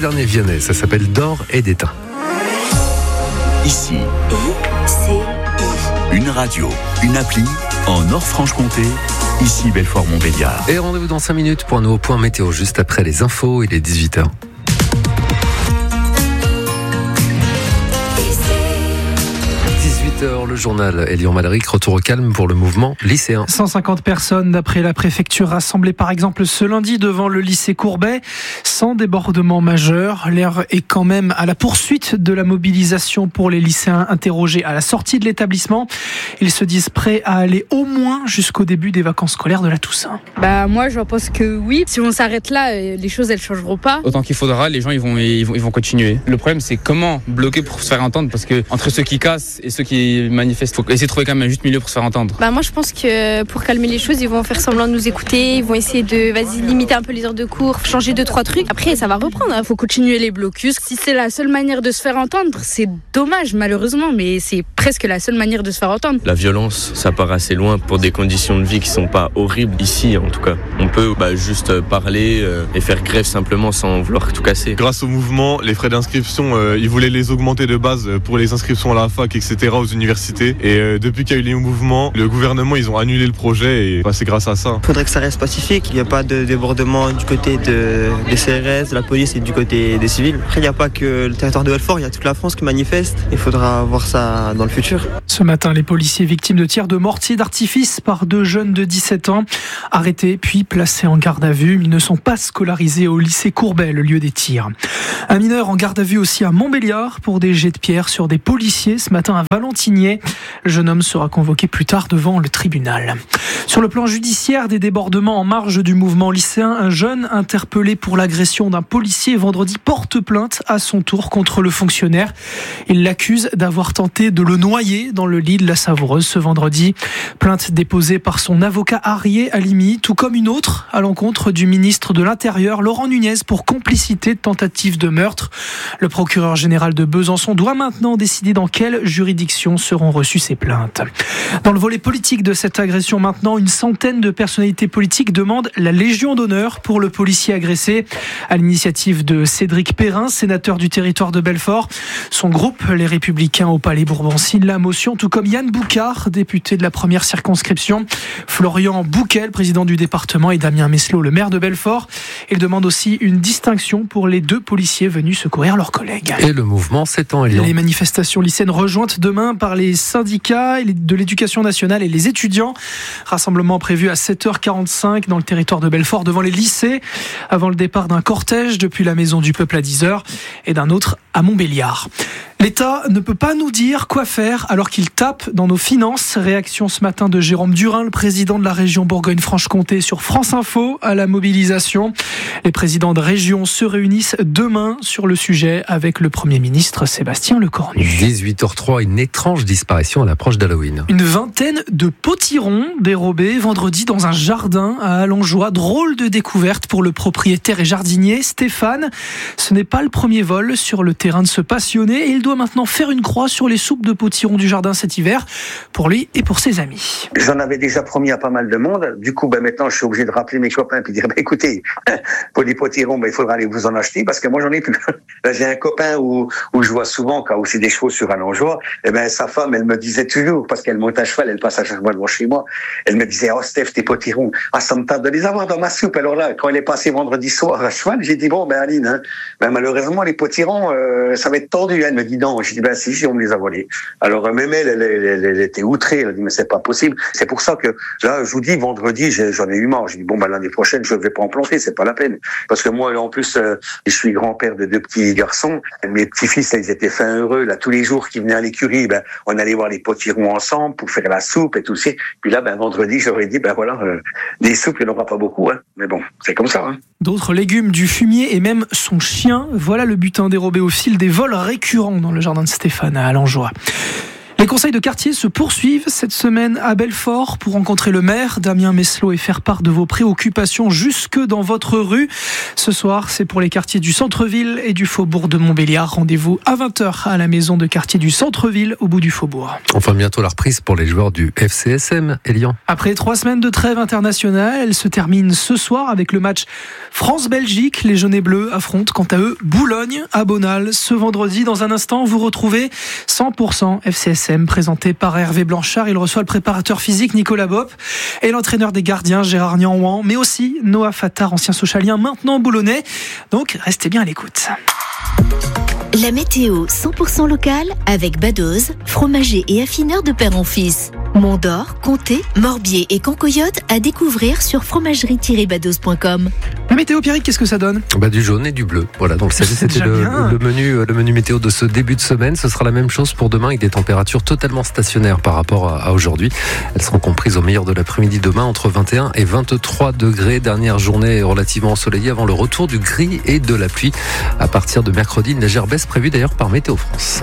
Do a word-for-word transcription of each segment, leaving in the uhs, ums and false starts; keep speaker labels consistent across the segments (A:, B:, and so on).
A: dernier Vianney, ça s'appelle D'or et d'étain.
B: Ici, I C I. Une radio, une appli en Nord-Franche-Comté. Ici Belfort-Montbéliard.
A: Et rendez-vous dans cinq minutes pour un nouveau point météo juste après les infos. Il est dix-huit heures. Le journal Elion Malaric, retour au calme pour le mouvement lycéen.
C: cent cinquante personnes d'après la préfecture rassemblées par exemple ce lundi devant le lycée Courbet, sans débordement majeur. L'heure est quand même à la poursuite de la mobilisation pour les lycéens interrogés à la sortie de l'établissement. Ils se disent prêts à aller au moins jusqu'au début des vacances scolaires de la Toussaint.
D: Bah moi je pense que oui, si on s'arrête là, les choses elles changeront pas.
E: Autant qu'il faudra, les gens ils vont, ils vont, ils vont continuer. Le problème c'est comment bloquer pour se faire entendre, parce que entre ceux qui cassent et ceux qui manifestent, faut essayer de trouver quand même un juste milieu pour se faire entendre.
F: Bah moi je pense que pour calmer les choses, ils vont faire semblant de nous écouter, ils vont essayer de vas-y limiter un peu les heures de cours, changer deux trois trucs. Après ça va reprendre.
D: Il faut continuer les blocus. Si c'est la seule manière de se faire entendre, c'est dommage malheureusement, mais c'est presque la seule manière de se faire entendre.
G: La violence, ça part assez loin pour des conditions de vie qui sont pas horribles ici en tout cas. On peut bah, juste parler euh, et faire grève simplement sans vouloir tout casser.
H: Grâce au mouvement, les frais d'inscription, euh, ils voulaient les augmenter de base pour les inscriptions à la fac, et cetera aux universités. Et euh, depuis qu'il y a eu les mouvements, le gouvernement, ils ont annulé le projet et bah, c'est grâce à ça.
I: Il faudrait que ça reste pacifique, qu'il n'y ait pas de débordement du côté de, des C R S, de la police et du côté des civils. Après, il n'y a pas que le territoire de Belfort, il y a toute la France qui manifeste. Il faudra voir ça dans le futur.
C: Ce matin, les policiers victimes de tirs de mortier d'artifice par deux jeunes de dix-sept ans, arrêtés puis placés en garde à vue. Ils ne sont pas scolarisés au lycée Courbet, le lieu des tirs. Un mineur en garde à vue aussi à Montbéliard pour des jets de pierre sur des policiers ce matin à Valentinier. Le jeune homme sera convoqué plus tard devant le tribunal. Sur le plan judiciaire, des débordements en marge du mouvement lycéen. Un jeune interpellé pour l'agression d'un policier vendredi porte plainte à son tour contre le fonctionnaire. Il l'accuse d'avoir tenté de le noyer dans le lit de la Savoureuse ce vendredi. Plainte déposée par son avocat Arié Alimi, tout comme une autre à l'encontre du ministre de l'Intérieur Laurent Nunez pour complicité de tentative de meurtre. Le procureur général de Besançon doit maintenant décider dans quelle juridiction seront reçues ces plaintes. Dans le volet politique de cette agression maintenant, une centaine de personnalités politiques demandent la Légion d'honneur pour le policier agressé. À l'initiative de Cédric Perrin, sénateur du territoire de Belfort. Son groupe, les Républicains au Palais Bourbon, signe la motion, tout comme Yann Boucard, député de la première circonscription, Florian Bouquel, président du département, et Damien Meslot, le maire de Belfort. Il demande aussi une distinction pour les deux policiers venus secourir leurs collègues.
A: Et le mouvement s'étend à Lyon.
C: Les manifestations lycéennes rejointes demain par les syndicats de l'éducation nationale et les étudiants. Rassemblement prévu à sept heures quarante-cinq dans le territoire de Belfort devant les lycées, avant le départ d'un cortège depuis la Maison du Peuple à dix heures et d'un autre à Montbéliard. L'État ne peut pas nous dire quoi faire alors qu'il tape dans nos finances. Réaction ce matin de Jérôme Durin, le président de la région Bourgogne-Franche-Comté, sur France Info à la mobilisation. Les présidents de région se réunissent demain sur le sujet avec le Premier ministre Sébastien Lecornu.
A: dix-huit heures trois, une étrange disparition à l'approche d'Halloween.
C: Une vingtaine de potirons dérobés vendredi dans un jardin à Allenjoie. Drôle de découverte pour le propriétaire et jardinier Stéphane. Ce n'est pas le premier vol sur le terrain de ce passionné et il doit maintenant faire une croix sur les soupes de potirons du jardin cet hiver pour lui et pour ses amis.
J: J'en avais déjà promis à pas mal de monde. Du coup, ben maintenant, je suis obligé de rappeler mes copains et dire, ben écoutez, pour les potirons, ben il faudra aller vous en acheter parce que moi, j'en ai plus. Là, j'ai un copain où, où je vois souvent, quand aussi des chevaux sur Allenjoie, et ben sa femme, elle me disait toujours, parce qu'elle monte à cheval, elle passe à chaque fois devant chez moi, elle me disait, oh Steph, tes potirons, ah ça me tarde de les avoir dans ma soupe. Alors là, quand elle est passée vendredi soir à cheval, j'ai dit, bon, ben Aline, hein, ben malheureusement, les potirons, euh, ça va être tendu. Elle me dit, non, j'ai dit, ben si, si, on me les a volés. Alors même elle, elle, elle, elle, elle était outrée, elle a dit, mais c'est pas possible. C'est pour ça que, là, je vous dis, vendredi, j'en ai eu marre. J'ai dit, bon, ben l'année prochaine, je vais pas en planter, c'est pas la peine. Parce que moi, en plus, euh, je suis grand-père de deux petits garçons. Mes petits-fils, là, ils étaient fins heureux. Là, tous les jours qu'ils venaient à l'écurie, ben, on allait voir les potirons ensemble pour faire la soupe et tout ça. Puis là, ben, vendredi, j'aurais dit, ben voilà, euh, des soupes, il n'y en aura pas beaucoup, hein. Mais bon, c'est comme ça, hein.
C: D'autres légumes, du fumier et même son chien. Voilà le butin dérobé au fil des vols récurrents dans le jardin de Stéphane à Allenjoie. Les conseils de quartier se poursuivent cette semaine à Belfort pour rencontrer le maire Damien Meslot et faire part de vos préoccupations jusque dans votre rue. Ce soir, c'est pour les quartiers du centre-ville et du faubourg de Montbéliard. Rendez-vous à vingt heures à la maison de quartier du centre-ville au bout du faubourg.
A: Enfin, bientôt la reprise pour les joueurs du F C S M et Lyon.
C: Après trois semaines de trêve internationale, elle se termine ce soir avec le match France-Belgique. Les jaunes et bleus affrontent quant à eux Boulogne à Bonal ce vendredi. Dans un instant, vous retrouvez cent pour cent F C S M présenté par Hervé Blanchard. Il reçoit le préparateur physique Nicolas Bopp et l'entraîneur des gardiens Gérard Nianouan, mais aussi Noah Fattar, ancien Sochalien, maintenant boulonnais. Donc restez bien à l'écoute.
K: La météo cent pour cent locale avec Badoz, fromager et affineur de père en fils. Mont-d'Or, Comté, Morbier et Cancoyote à découvrir sur fromagerie tiret badoz point com.
C: La météo, Pierrick, qu'est-ce que ça donne ?
A: Bah, du jaune et du bleu. Voilà, donc
C: C'est
A: c'était
C: déjà
A: le,
C: bien.
A: le, menu, le menu météo de ce début de semaine. Ce sera la même chose pour demain avec des températures totalement stationnaires par rapport à, à aujourd'hui. Elles seront comprises au meilleur de l'après-midi demain entre vingt et un et vingt-trois degrés. Dernière journée relativement ensoleillée avant le retour du gris et de la pluie. À partir de mercredi, une légère baisse prévue d'ailleurs par Météo France.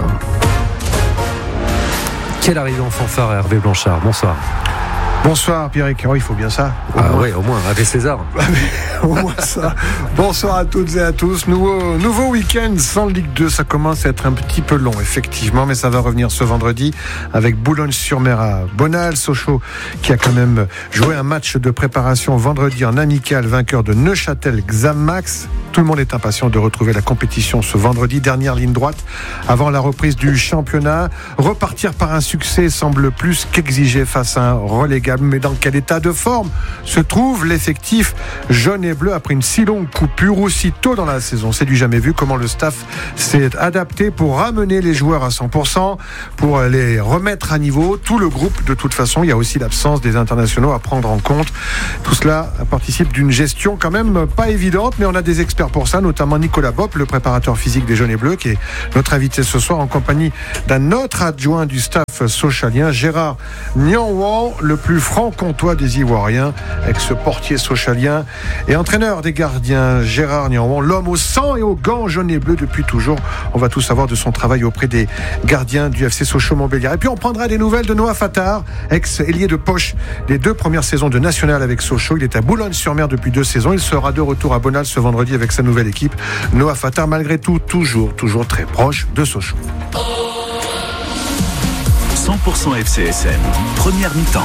A: Quelle arrivée en fanfare, Hervé Blanchard. Bonsoir.
L: Bonsoir Pierrick, oh, il faut bien ça.
A: Au ah oui, au moins, avec César.
L: Au moins ça. Bonsoir à toutes et à tous. Nouveau, nouveau week-end sans Ligue deux, ça commence à être un petit peu long, effectivement, mais ça va revenir ce vendredi avec Boulogne-sur-Mer à Bonal. Sochaux qui a quand même joué un match de préparation vendredi en amical, vainqueur de Neuchâtel Xamax. Tout le monde est impatient de retrouver la compétition ce vendredi. Dernière ligne droite avant la reprise du championnat. Repartir par un succès semble plus qu'exigé face à un relégable. Mais dans quel état de forme se trouve l'effectif jaune et bleu après une si longue coupure aussi tôt dans la saison ? C'est du jamais vu. Comment le staff s'est adapté pour ramener les joueurs à cent pour cent, pour les remettre à niveau. Tout le groupe, de toute façon, il y a aussi l'absence des internationaux à prendre en compte. Tout cela participe d'une gestion quand même pas évidente, mais on a des experts pour ça, notamment Nicolas Bopp, le préparateur physique des jaunes et bleus, qui est notre invité ce soir en compagnie d'un autre adjoint du staff sochalien, Gérard Nianouan, le plus franc-comtois des Ivoiriens, ex-portier sochalien et entraîneur des gardiens. Gérard Nianouan, l'homme au sang et aux gants jaunes et bleus depuis toujours. On va tout savoir de son travail auprès des gardiens du F C Sochaux-Montbéliard. Et puis on prendra des nouvelles de Noah Fattar, ex-ailier de poche des deux premières saisons de National avec Sochaux. Il est à Boulogne-sur-Mer depuis deux saisons. Il sera de retour à Bonal ce vendredi avec sa nouvelle équipe. Noah Fattar, malgré tout, toujours, toujours très proche de Sochaux.
B: cent pour cent F C S M, première mi-temps.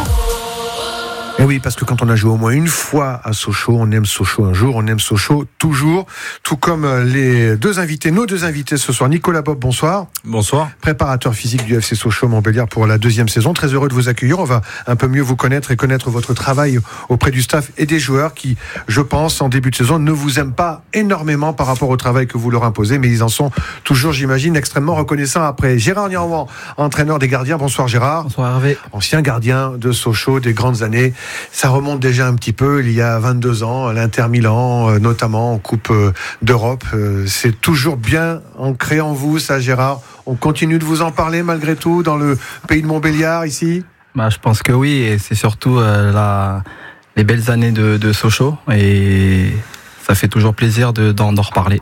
L: Et oui, parce que quand on a joué au moins une fois à Sochaux, on aime Sochaux un jour, on aime Sochaux toujours. Tout comme les deux invités, nos deux invités ce soir. Nicolas Bopp, bonsoir.
M: Bonsoir.
L: Préparateur physique du F C Sochaux-Montbéliard pour la deuxième saison. Très heureux de vous accueillir. On va un peu mieux vous connaître et connaître votre travail auprès du staff et des joueurs qui, je pense, en début de saison, ne vous aiment pas énormément par rapport au travail que vous leur imposez, mais ils en sont toujours, j'imagine, extrêmement reconnaissants après. Gérard Nianouan, entraîneur des gardiens. Bonsoir Gérard.
M: Bonsoir Hervé.
L: Ancien gardien de Sochaux, des grandes années. Ça remonte déjà un petit peu, il y a vingt-deux ans, à l'Inter Milan, notamment en Coupe d'Europe. C'est toujours bien ancré en vous, ça Gérard. On continue de vous en parler malgré tout dans le pays de Montbéliard, ici ?
M: Bah, je pense que oui, et c'est surtout euh, la, les belles années de, de Sochaux, et ça fait toujours plaisir de, d'en, d'en reparler.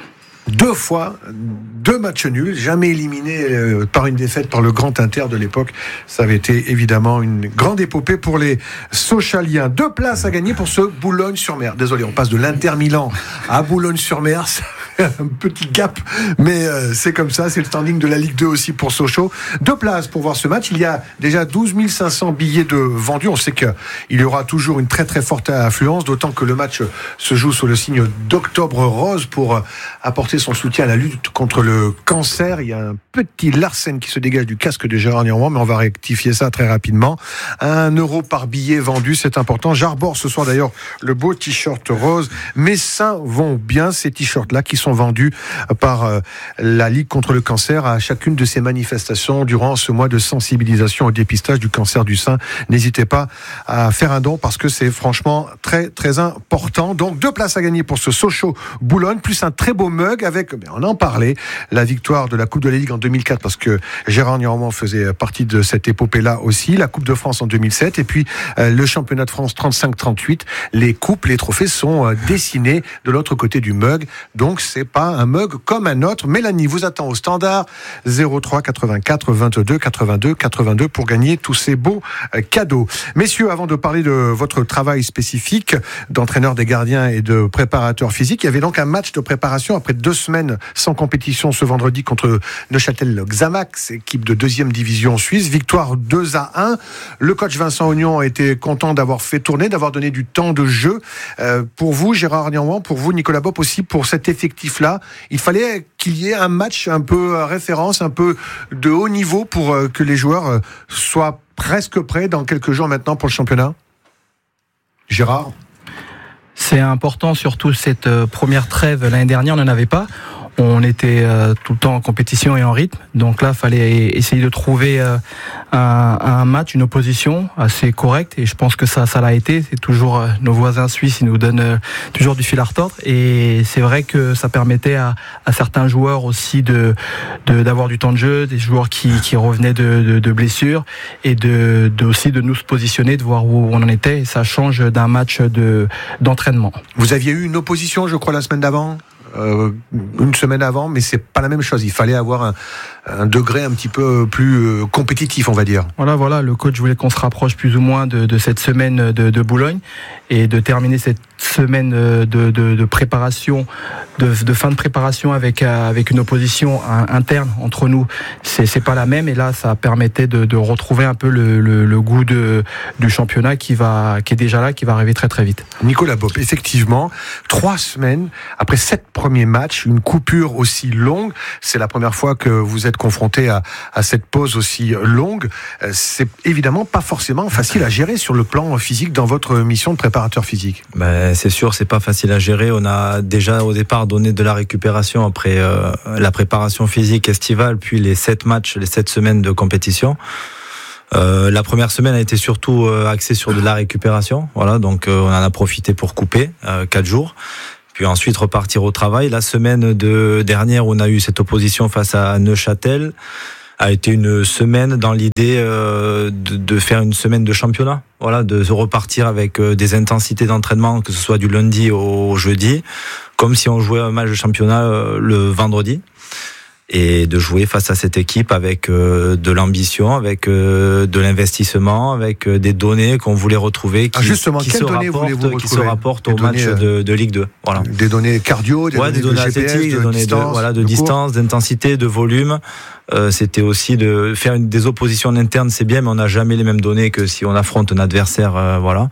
L: Deux fois, deux matchs nuls, jamais éliminés euh, par une défaite par le Grand Inter de l'époque. Ça avait été évidemment une grande épopée pour les Sochaliens. Deux places à gagner pour ce Boulogne-sur-Mer. Désolé, on passe de l'Inter Milan à Boulogne-sur-Mer. Un petit gap, mais euh, c'est comme ça, c'est le standing de la Ligue deux aussi pour Sochaux. Deux places pour voir ce match. Il y a déjà douze mille cinq cents billets de vendus. On sait qu'il y aura toujours une très très forte affluence, d'autant que le match se joue sous le signe d'Octobre Rose pour apporter son soutien à la lutte contre le cancer. Il y a un petit Larsen qui se dégage du casque de Gérard Nianouan, mais on va rectifier ça très rapidement. Un euro par billet vendu, c'est important. J'arbore ce soir d'ailleurs le beau t-shirt rose. Mes seins vont bien, ces t-shirts-là qui sont vendus par la Ligue contre le cancer à chacune de ces manifestations durant ce mois de sensibilisation au dépistage du cancer du sein. N'hésitez pas à faire un don parce que c'est franchement très très important. Donc deux places à gagner pour ce Sochaux-Boulogne, plus un très beau mug avec, on en parlait, la victoire de la Coupe de la Ligue en deux mille quatre parce que Gérard Nianouan faisait partie de cette épopée-là aussi, la Coupe de France en deux mille sept et puis euh, le Championnat de France trente-cinq trente-huit. Les coupes, les trophées sont euh, dessinés de l'autre côté du mug. Donc c'est c'est pas un mug comme un autre. Mélanie vous attend au standard zéro trois quatre-vingt-quatre vingt-deux quatre-vingt-deux quatre-vingt-deux pour gagner tous ces beaux cadeaux. Messieurs, avant de parler de votre travail spécifique d'entraîneur des gardiens et de préparateur physique, il y avait donc un match de préparation après deux semaines sans compétition ce vendredi contre Neuchâtel-Xamax, équipe de deuxième division suisse. Victoire deux à un. Le coach Vincent Ognon a été content d'avoir fait tourner, d'avoir donné du temps de jeu. Euh, pour vous, Gérard Nianouan, pour vous, Nicolas Bopp aussi, pour cet effectif-là, il fallait qu'il y ait un match un peu à référence, un peu de haut niveau pour que les joueurs soient presque prêts dans quelques jours maintenant pour le championnat. Gérard ?
M: C'est important, surtout cette première trêve l'année dernière, on n'en avait pas. On était euh, tout le temps en compétition et en rythme. Donc là, il fallait essayer de trouver euh, un, un match, une opposition assez correcte. Et je pense que ça, ça l'a été. C'est toujours euh, nos voisins suisses, ils nous donnent euh, toujours du fil à retordre. Et c'est vrai que ça permettait à, à certains joueurs aussi de, de d'avoir du temps de jeu, des joueurs qui, qui revenaient de, de, de blessures et de, de aussi de nous se positionner, de voir où on en était. Et ça change d'un match de d'entraînement.
L: Vous aviez eu une opposition, je crois, la semaine d'avant. Euh, une semaine avant, mais c'est pas la même chose. Il fallait avoir un, un degré un petit peu plus euh, compétitif, on va dire.
M: Voilà, voilà. Le coach voulait qu'on se rapproche plus ou moins de, de cette semaine de, de Boulogne et de terminer cette semaine de, de, de préparation, de, de fin de préparation avec avec une opposition interne entre nous. C'est c'est pas la même. Et là, ça permettait de, de retrouver un peu le, le, le goût de du championnat qui va qui est déjà là, qui va arriver très très vite.
L: Nicolas Bopp, effectivement, trois semaines après sept premiers matchs, une coupure aussi longue. C'est la première fois que vous êtes confronté à, à cette pause aussi longue. C'est évidemment pas forcément facile à gérer sur le plan physique dans votre mission de préparateur physique.
N: Ben, c'est sûr, c'est pas facile à gérer. On a déjà au départ donné de la récupération après euh, la préparation physique estivale, puis les sept matchs, les sept semaines de compétition. Euh, la première semaine a été surtout euh, axée sur de la récupération. Voilà, donc euh, on en a profité pour couper euh, quatre jours. Puis ensuite repartir au travail. La semaine de dernière, on a eu cette opposition face à Neuchâtel, a été une semaine dans l'idée euh, de, de faire une semaine de championnat. Voilà, de repartir avec euh, des intensités d'entraînement, que ce soit du lundi au jeudi, comme si on jouait un match de championnat euh, le vendredi. Et de jouer face à cette équipe avec euh, de l'ambition, avec euh, de l'investissement, avec euh, des données qu'on voulait retrouver qui,
L: ah justement,
N: qui,
L: quelles
N: se,
L: données
N: rapportent, qui se rapportent au
L: données,
N: match de, de Ligue deux. Voilà.
L: Des données cardio, des
N: ouais,
L: données,
N: des données
L: de G P S,
N: athlétiques,
L: de
N: des données
L: distance,
N: de, voilà, de,
L: de
N: distance, d'intensité, de volume. Euh, c'était aussi de faire une, des oppositions internes, c'est bien, mais on n'a jamais les mêmes données que si on affronte un adversaire. Euh, voilà.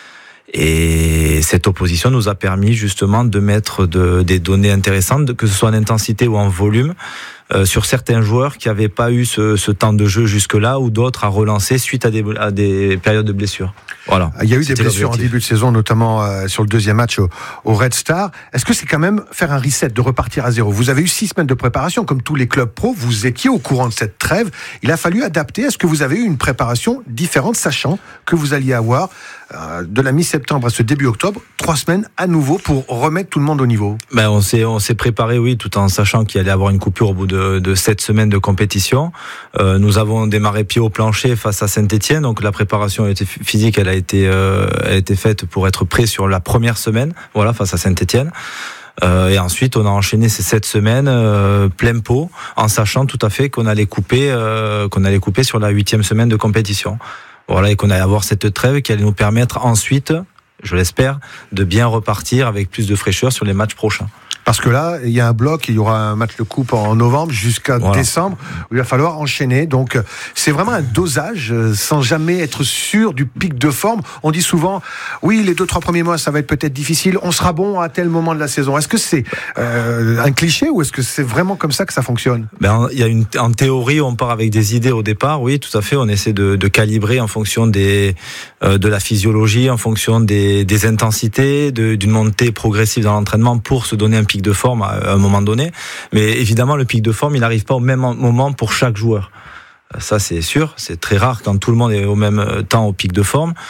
N: Et cette opposition nous a permis justement de mettre de, des données intéressantes, que ce soit en intensité ou en volume, euh, sur certains joueurs qui n'avaient pas eu ce, ce temps de jeu jusque-là, ou d'autres à relancer suite à des, à des périodes de blessures. Voilà.
L: Il y a eu des blessures en début de saison, notamment euh, sur le deuxième match au, au Red Star. Est-ce que c'est quand même faire un reset, de repartir à zéro ? Vous avez eu six semaines de préparation, comme tous les clubs pro. Vous étiez au courant de cette trêve. Il a fallu adapter. Est-ce que vous avez eu une préparation différente, sachant que vous alliez avoir euh, de la mi-septembre à ce début octobre, trois semaines à nouveau pour remettre tout le monde au niveau ?
N: Ben on s'est on s'est préparé, oui, tout en sachant qu'il allait avoir une coupure au bout de, de sept semaines de compétition. Euh, nous avons démarré pied au plancher face à Saint-Étienne, donc la préparation a été physique, elle a été euh, elle a été faite pour être prêt sur la première semaine, voilà, face à Saint-Étienne. Euh, et ensuite, on a enchaîné ces sept semaines euh, plein pot, en sachant tout à fait qu'on allait couper, euh, qu'on allait couper sur la huitième semaine de compétition. Voilà, et qu'on allait avoir cette trêve qui allait nous permettre ensuite, je l'espère, de bien repartir avec plus de fraîcheur sur les matchs prochains.
L: Parce que là, il y a un bloc, il y aura un match de coupe en novembre jusqu'à voilà. décembre, où il va falloir enchaîner. Donc, c'est vraiment un dosage, sans jamais être sûr du pic de forme. On dit souvent, oui, les deux, trois premiers mois, ça va être peut-être difficile. On sera bon à tel moment de la saison. Est-ce que c'est euh, un cliché ou est-ce que c'est vraiment comme ça que ça fonctionne ?
N: Ben, il y a une, en théorie, on part avec des idées au départ. Oui, tout à fait. On essaie de, de calibrer en fonction des, euh, de la physiologie, en fonction des, des intensités, de, d'une montée progressive dans l'entraînement pour se donner un pic de forme à un moment donné, mais évidemment le pic de forme il n'arrive pas au même moment pour chaque joueur, ça c'est sûr, c'est très rare quand tout le monde est au même temps au pic de forme.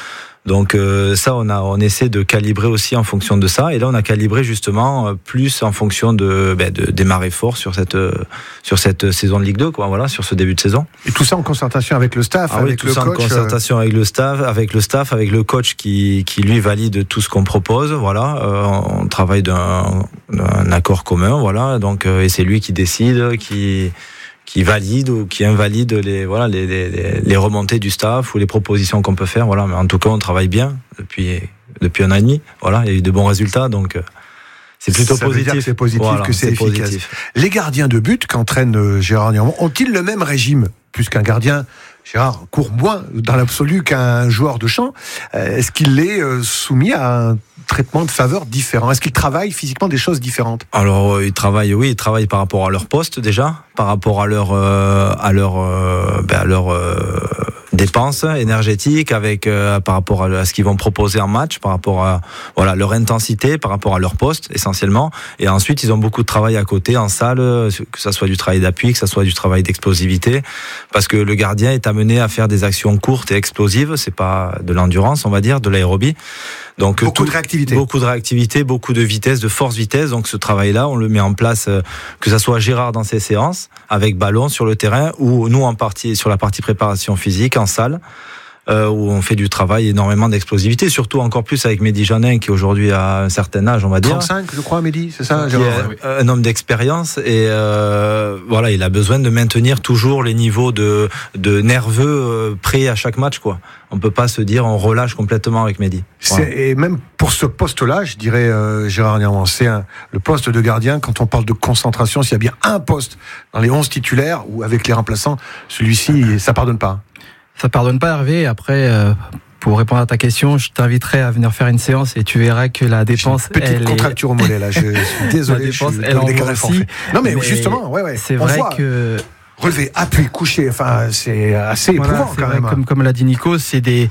N: Donc euh, ça, on a, on essaie de calibrer aussi en fonction de ça. Et là, on a calibré justement plus en fonction de, ben, de démarrer fort sur cette sur cette saison de Ligue deux, quoi. Voilà, sur ce début de saison.
L: Et tout ça en concertation avec le staff,
N: ah
L: avec
N: oui, tout
L: le
N: ça
L: coach.
N: En concertation avec le staff, avec le staff, avec le coach qui qui lui valide tout ce qu'on propose. Voilà, euh, on travaille d'un, d'un accord commun. Voilà, donc euh, et c'est lui qui décide, qui qui valide ou qui invalide les voilà les, les les remontées du staff ou les propositions qu'on peut faire. Voilà, mais en tout cas, on travaille bien depuis depuis un an et demi. Voilà, il y a eu de bons résultats, donc. C'est plutôt
L: ça
N: positif.
L: Veut dire que c'est positif, voilà, que c'est, c'est efficace.
N: Positif.
L: Les gardiens de but qu'entraîne Gérard Niormont ont-ils le même régime, puisqu'un gardien, Gérard, court moins dans l'absolu qu'un joueur de champ? Est-ce qu'il est soumis à un traitement de faveur différent? Est-ce qu'ils travaillent physiquement des choses différentes?
N: Alors ils travaillent, oui, ils travaillent par rapport à leur poste déjà, par rapport à leur euh, à leur euh, ben à leur euh, dépenses énergétiques, avec euh, par rapport à, à ce qu'ils vont proposer en match, par rapport à voilà leur intensité, par rapport à leur poste essentiellement. Et ensuite ils ont beaucoup de travail à côté en salle, que ça soit du travail d'appui, que ça soit du travail d'explosivité, parce que le gardien est amené à faire des actions courtes et explosives. C'est pas de l'endurance, on va dire, de l'aérobie. Donc
L: beaucoup
N: tout,
L: de réactivité,
N: beaucoup de réactivité, beaucoup de vitesse, de force vitesse. Donc ce travail-là, on le met en place, euh, que ça soit Gérard dans ses séances avec ballon sur le terrain, ou nous en partie sur la partie préparation physique en salle, euh, où on fait du travail énormément d'explosivité, surtout encore plus avec Mehdi Janin qui aujourd'hui a un certain âge, on va dire.
L: trente-cinq, je crois, Mehdi, c'est ça,
N: Gérard, qui est un homme d'expérience, et euh, voilà, il a besoin de maintenir toujours les niveaux de de nerveux euh, prêts à chaque match, quoi. On peut pas se dire on relâche complètement avec Mehdi. Voilà.
L: C'est, et même pour ce poste-là, je dirais euh, Gérard Niormont, c'est un, le poste de gardien. Quand on parle de concentration, s'il y a bien un poste dans les onze titulaires ou avec les remplaçants, celui-ci, ça pardonne pas.
M: Ça pardonne pas, Hervé. Après, euh, pour répondre à ta question, je t'inviterai à venir faire une séance et tu verras que la dépense,
L: J'ai une petite
M: elle
L: contracture est... au mollet là. Je suis désolé.
M: La dépense,
L: je suis
M: elle en vaut aussi.
L: Non mais, mais
M: justement,
L: ouais, ouais.
M: C'est
L: on
M: vrai
L: voit.
M: que
L: relever, appui, coucher, enfin c'est assez
M: voilà,
L: éprouvant
M: c'est
L: quand
M: vrai,
L: même.
M: Comme, comme l'a dit Nico, c'est des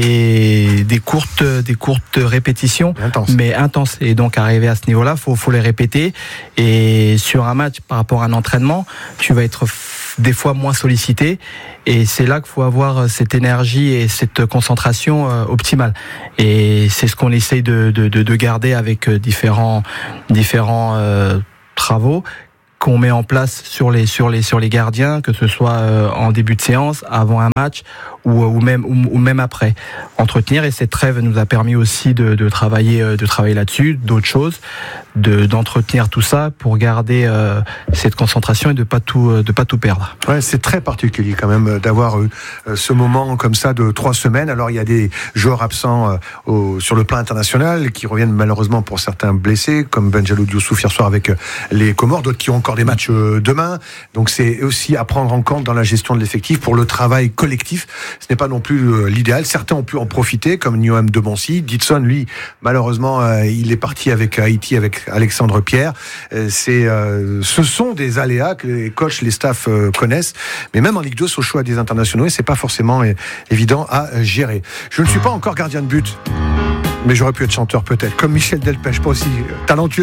M: des des courtes des courtes répétitions,
L: intense.
M: mais intenses. Et donc arriver à ce niveau-là, faut faut les répéter. Et sur un match, par rapport à un entraînement, tu vas être des fois moins sollicité, et c'est là qu'il faut avoir cette énergie et cette concentration euh, optimale. Et c'est ce qu'on essaye de de de, de garder avec différents différents euh, travaux qu'on met en place sur les sur les sur les gardiens, que ce soit euh, en début de séance, avant un match ou ou même ou, ou même après. Entretenir, et cette trêve nous a permis aussi de de travailler euh, de travailler là-dessus, d'autres choses, de d'entretenir tout ça pour garder euh, cette concentration et de pas tout euh, de pas tout perdre.
L: Ouais, c'est très particulier quand même d'avoir euh, ce moment comme ça de trois semaines. Alors il y a des joueurs absents euh, au, sur le plan international qui reviennent malheureusement pour certains blessés, comme Benjalou Dioussouf hier soir avec les Comores, d'autres qui ont encore des matchs demain. Donc c'est aussi à prendre en compte dans la gestion de l'effectif pour le travail collectif. Ce n'est pas non plus l'idéal. Certains ont pu en profiter, comme Nioem de Boncy. Ditson, lui, malheureusement, euh, il est parti avec Haïti, avec Alexandre Pierre. Euh, c'est, euh, ce sont des aléas que les coachs, les staffs euh, connaissent. Mais même en Ligue deux, au choix des internationaux, et c'est pas forcément euh, évident à gérer. Je ne suis pas encore gardien de but, mais j'aurais pu être chanteur peut-être, comme Michel Delpech, pas aussi talentueux